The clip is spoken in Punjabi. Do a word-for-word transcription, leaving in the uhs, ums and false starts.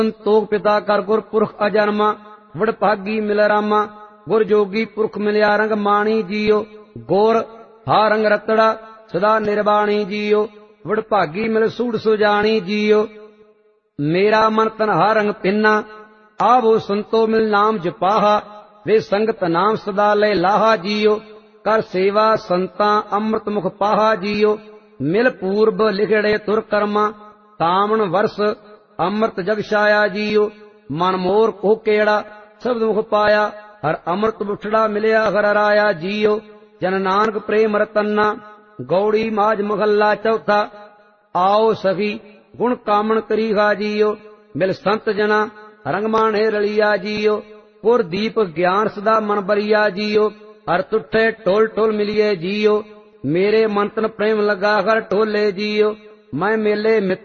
ਸੰਤੋਖ ਪਿਤਾ ਕਰ ਗੁਰ ਪੁਰਖ ਅਜਨਮਾ, ਵਡਭਾਗੀ ਮਿਲ ਰਾਮਾ, ਗੁਰ ਜੋਗੀ ਪੁਰਖ ਮਿਲਿਆ ਰੰਗ ਮਾਣੀ ਜੀਓ। ਗੁਰ ਹਾ ਰੰਗ ਰਤੜਾ ਸਦਾ ਨਿਰਵਾਣੀ ਜੀਓ, ਵਡਭਾਗੀ ਮਿਲ ਸੂੜ ਸੁਜਾਣੀ ਜੀਓ। ਮੇਰਾ ਮਨ ਤਨ ਹਾ ਰੰਗ ਪਿੰਨਾ, ਆਵੋ ਸੰਤੋ ਮਿਲ ਨਾਮ ਜਪਾਹਾ, ਵੇ ਸੰਗਤ ਨਾਮ ਸਦਾ ਲੈ ਲਾਹਾ ਜੀਓ। ਕਰ ਸੇਵਾ ਸੰਤਾਂ ਅੰਮ੍ਰਿਤ ਮੁਖ ਪਾਹਾ ਜੀਓ, ਮਿਲ ਪੂਰਬ ਲਿਖੜੇ ਤੁਰ ਕਰਮਾ, ਤਾਮਣ ਵਰਸ ਅੰਮ੍ਰਿਤ ਜਗ ਛਾਇਆ ਜੀਓ। ਮਨ ਮੋਰ ਕੋ ਕਿਹੜਾ ਸ਼ਬਦ ਮੁਖ ਪਾਇਆ, ਹਰ ਅੰਮ੍ਰਿਤ ਬੁਠੜਾ ਮਿਲਿਆ ਹਰ ਰਾਇਆ ਜੀਓ। ਜਨ ਨਾਨਕ ਪ੍ਰੇਮ ਰਤਨਾ, ਗੌੜੀ ਮਾਝ ਮਹੱਲਾ ਚੌਥਾ। ਆਓ ਸਖੀ ਗੁਣ ਕਾਮਣ ਕਰੀਹਾ ਜੀਓ, ਮਿਲ ਸੰਤ ਜਨਾ ਰੰਗ ਮਾਣੇ ਰਲੀਆ ਜੀਓ। ਪੁਰ ਦੀਪ ਗਿਆਨ ਸਦਾ ਮਨ ਬਰੀਆ ਜੀਓ, ਹਰ ਤੁਠੇ ਟੋਲ ਟੋਲ ਮਿਲੀਏ ਜੀਓ। ਮੇਰੇ ਮਨ ਤਨ ਪ੍ਰੇਮ ਲਗਾ ਹਰ ਢੋਲੇ ਜੀਓ, ਮੈਂ ਮੇਲੇ